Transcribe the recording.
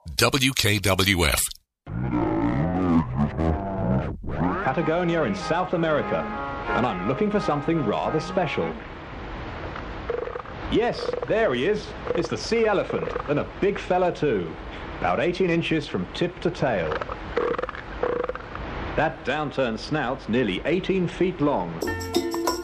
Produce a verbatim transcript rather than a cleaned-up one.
W K W F. Patagonia in South America, and I'm looking for something rather special. Yes, there he is. It's the sea elephant, and a big fella too. About eighteen inches from tip to tail. That downturned snout's nearly eighteen feet long.